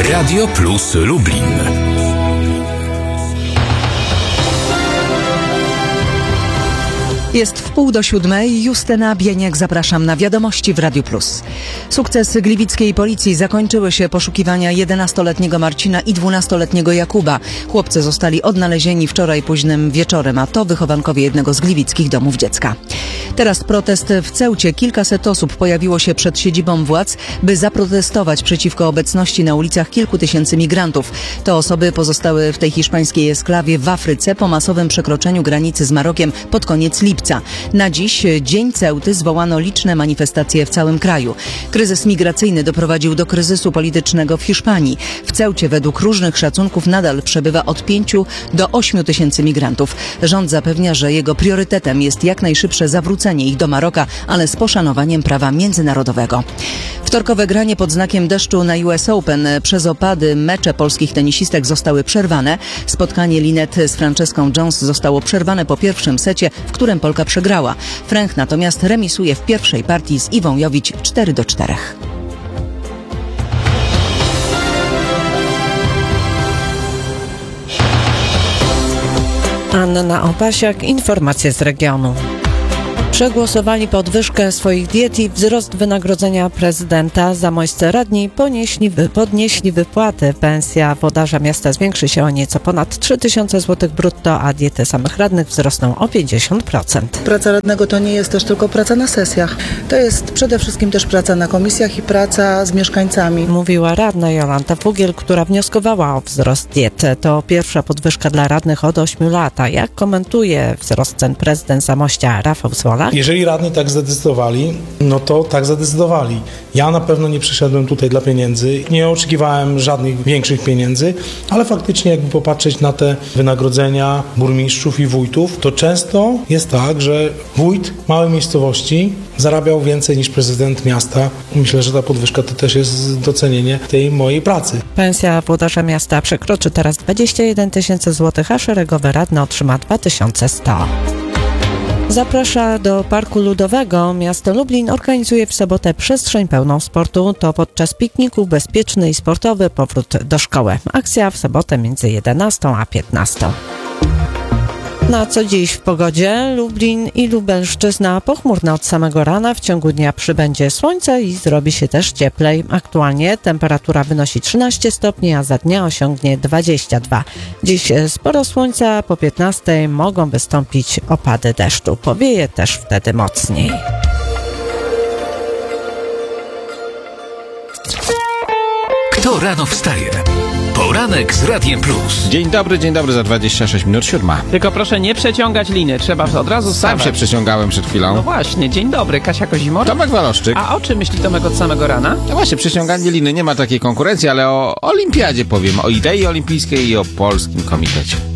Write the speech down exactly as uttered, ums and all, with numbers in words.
Radio Plus Lublin. Jest w pół do siódmej. Justyna Bieniek, zapraszam na wiadomości w Radiu Plus. Sukces gliwickiej policji zakończyły się poszukiwania jedenastoletniego Marcina i dwunastoletniego Jakuba. Chłopcy zostali odnalezieni wczoraj późnym wieczorem, a to wychowankowie jednego z gliwickich domów dziecka. Teraz protest w Ceucie. Kilkaset osób pojawiło się przed siedzibą władz, by zaprotestować przeciwko obecności na ulicach kilku tysięcy migrantów. To osoby pozostały w tej hiszpańskiej eksklawie w Afryce po masowym przekroczeniu granicy z Marokiem pod koniec lipca. Na dziś, Dzień Ceuty, zwołano liczne manifestacje w całym kraju. Kryzys migracyjny doprowadził do kryzysu politycznego w Hiszpanii. W Ceucie według różnych szacunków nadal przebywa od pięciu do ośmiu tysięcy migrantów. Rząd zapewnia, że jego priorytetem jest jak najszybsze zawrócenie ich do Maroka, ale z poszanowaniem prawa międzynarodowego. Wtorkowe granie pod znakiem deszczu na U S Open. Przez opady mecze polskich tenisistek zostały przerwane. Spotkanie Linette z Franceską Jones zostało przerwane po pierwszym secie, w którym Polka przegrała. Fręch natomiast remisuje w pierwszej partii z Iwą Jowić cztery do czterech. Anna Opasiak, informacje z regionu. Przegłosowali podwyżkę swoich diet i wzrost wynagrodzenia prezydenta. Zamojscy radni ponieśli, podnieśli wypłaty. Pensja włodarza miasta zwiększy się o nieco ponad trzy tysiące złotych brutto, a diety samych radnych wzrosną o pięćdziesiąt procent. Praca radnego to nie jest też tylko praca na sesjach. To jest przede wszystkim też praca na komisjach i praca z mieszkańcami. Mówiła radna Jolanta Fugiel, która wnioskowała o wzrost diet. To pierwsza podwyżka dla radnych od ośmiu lat. A jak komentuje wzrost cen prezydent Zamościa Rafał Słola? Jeżeli radni tak zadecydowali, no to tak zadecydowali. Ja na pewno nie przyszedłem tutaj dla pieniędzy, nie oczekiwałem żadnych większych pieniędzy, ale faktycznie jakby popatrzeć na te wynagrodzenia burmistrzów i wójtów, to często jest tak, że wójt małej miejscowości zarabiał więcej niż prezydent miasta. Myślę, że ta podwyżka to też jest docenienie tej mojej pracy. Pensja włodarza miasta przekroczy teraz dwadzieścia jeden tysięcy złotych, a szeregowy radny otrzyma dwa tysiące sto. Zaprasza do Parku Ludowego. Miasto Lublin organizuje w sobotę przestrzeń pełną sportu. To podczas pikniku bezpieczny i sportowy powrót do szkoły. Akcja w sobotę między jedenastą a piętnastą. Na co dziś w pogodzie? Lublin i Lubelszczyzna pochmurna od samego rana. W ciągu dnia przybędzie słońce i zrobi się też cieplej. Aktualnie temperatura wynosi trzynaście stopni, a za dnia osiągnie dwadzieścia dwa. Dziś sporo słońca, po piętnastej mogą wystąpić opady deszczu. Powieje też wtedy mocniej. Kto rano wstaje? Poranek z Radiem Plus. Dzień dobry, dzień dobry, za dwadzieścia sześć minut siódma. Tylko proszę nie przeciągać liny, trzeba od razu Sam stawać. się przeciągałem przed chwilą. No właśnie, dzień dobry, Kasia Kozimor. Tomek Waloszczyk. A o czym myśli Tomek od samego rana? No właśnie, przeciąganie liny, nie ma takiej konkurencji, ale o olimpiadzie powiem, o idei olimpijskiej i o polskim komitecie.